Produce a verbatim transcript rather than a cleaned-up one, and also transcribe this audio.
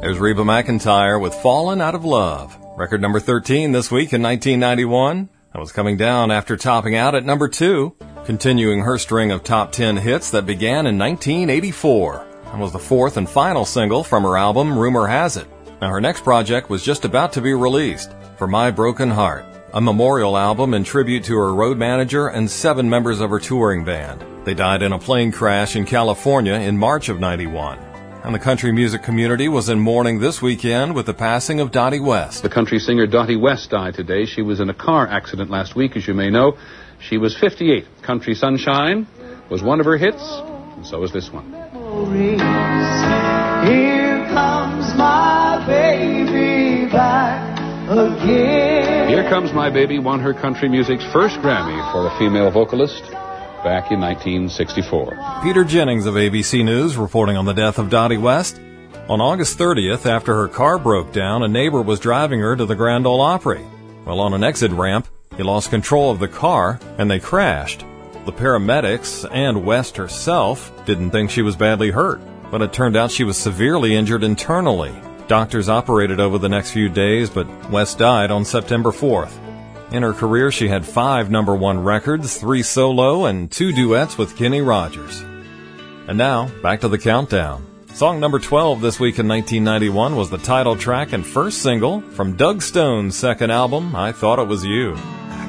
There's Reba McEntire with Fallen Out of Love. Record number thirteen this week in nineteen ninety-one. That was coming down after topping out at number two, continuing her string of top ten hits that began in nineteen eighty-four. That was the fourth and final single from her album Rumor Has It. Now her next project was just about to be released, For My Broken Heart, a memorial album in tribute to her road manager and seven members of her touring band. They died in a plane crash in California in March of ninety-one. And the country music community was in mourning this weekend with the passing of Dottie West. The country singer Dottie West died today. She was in a car accident last week, as you may know. She was fifty-eight. Country Sunshine was one of her hits, and so is this one. Here comes my baby back again. Here Comes My Baby won her country music's first Grammy for a female vocalist back in nineteen sixty-four. Peter Jennings of A B C News reporting on the death of Dottie West. On August thirtieth, after her car broke down, a neighbor was driving her to the Grand Ole Opry. Well, on an exit ramp, he lost control of the car and they crashed. The paramedics and West herself didn't think she was badly hurt, but it turned out she was severely injured internally. Doctors operated over the next few days, but West died on September fourth. In her career, she had five number one records, three solo, and two duets with Kenny Rogers. And now, back to the countdown. Song number twelve this week in nineteen ninety-one was the title track and first single from Doug Stone's second album, I Thought It Was You.